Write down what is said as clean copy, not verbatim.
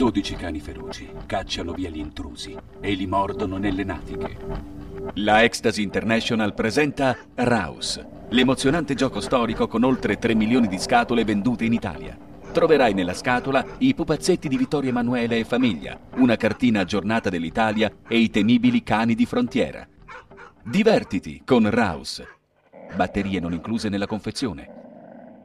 12 cani feroci cacciano via gli intrusi e li mordono nelle natiche. La Ecstasy International presenta Raus, l'emozionante gioco storico con oltre 3 milioni di scatole vendute in Italia. Troverai nella scatola i pupazzetti di Vittorio Emanuele e famiglia, una cartina aggiornata dell'Italia e i temibili cani di frontiera. Divertiti con Raus. Batterie non incluse nella confezione.